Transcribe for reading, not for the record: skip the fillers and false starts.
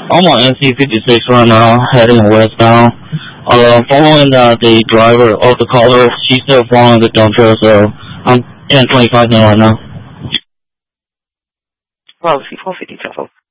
I'm on NC56 right now, heading westbound. Following the driver of the caller. She's still following the dump truck, so I'm in 25 now right now. Well, C450 Traffic.